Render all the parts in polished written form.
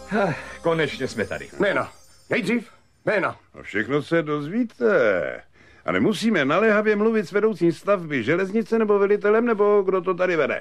Konečně jsme tady. Jména. Nejdřív jména. No všechno se dozvíte. A nemusíme naléhavě mluvit s vedoucím stavby, železnice nebo velitelem, nebo kdo to tady vede.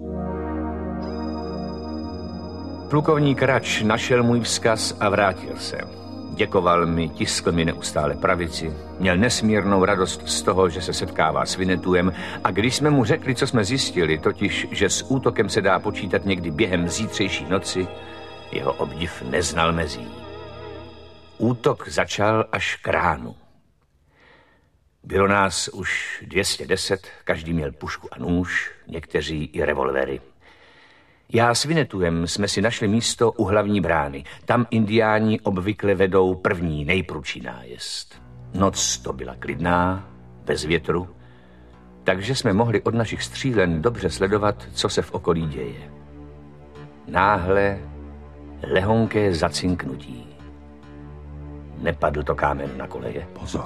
Plukovník Rač našel můj vzkaz a vrátil se. Děkoval mi, tiskl mi neustále pravici, měl nesmírnou radost z toho, že se setkává s Vinetuem, a když jsme mu řekli, co jsme zjistili, totiž, že s útokem se dá počítat někdy během zítřejší noci, jeho obdiv neznal mezí. Útok začal až k ránu. Bylo nás už 210, každý měl pušku a nůž, někteří i revolvery. Já s Vinetuem jsme si našli místo u hlavní brány. Tam indiáni obvykle vedou první nejprudší nájezd. Noc to byla klidná, bez větru, takže jsme mohli od našich střílen dobře sledovat, co se v okolí děje. Náhle lehonké zacinknutí. Nepadl to kámen na koleje. Pozor.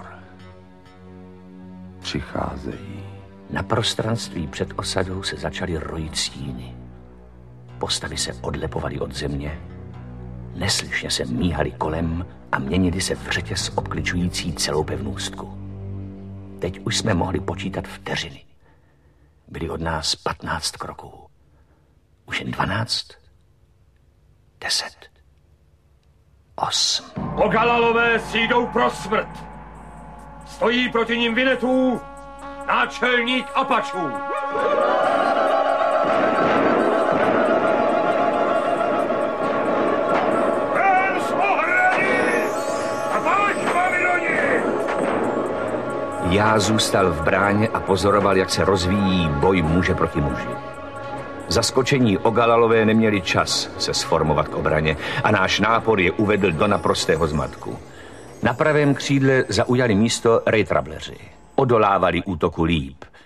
Přicházejí. Na prostranství před osadou se začaly rojit stíny. Postavy se odlepovaly od země, neslyšně se míhaly kolem a měnily se v řetěz obkličující celou pevnůstku. Teď už jsme mohli počítat vteřiny. Byli od nás 15 kroků. Už jen 12, 10, 8. Ogalalové si jdou pro smrt. Stojí proti nim Vinetů, náčelník Apačů. Já zůstal v bráně a pozoroval, jak se rozvíjí boj muže proti muži. Zaskočení Ogalalové neměli čas se sformovat k obraně a náš nápor je uvedl do naprostého zmatku. Na pravém křídle zaujali místo rejtrableři. Odolávali útoku líp.